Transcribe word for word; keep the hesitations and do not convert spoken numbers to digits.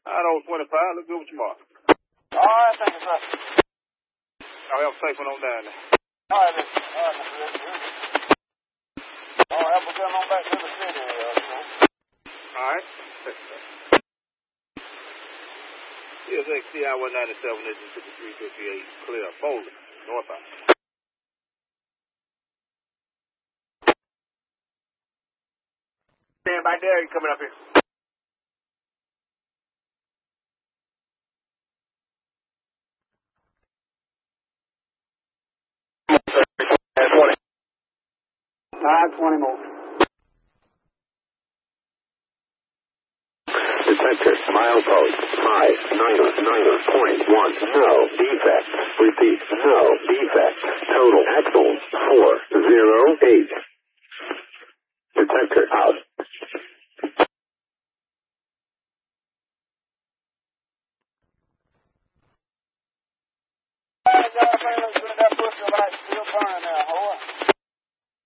I don't twenty-five. Look good with your mark. All right, thank you, sir. I'll have a safe one on down there. All right, mister. All right, mister I'll have to come on back to the city, uh, sir. All right. Here's X C I one ninety-seven, engine fifty-three fifty-eight, clear, Foley, northbound. Stand by there, you coming up here. twenty. All right, twenty more. Detector, milepost, high, niner, niner, point one, no defect. Repeat, no defect. Total axles, four, zero, eight. Detector out.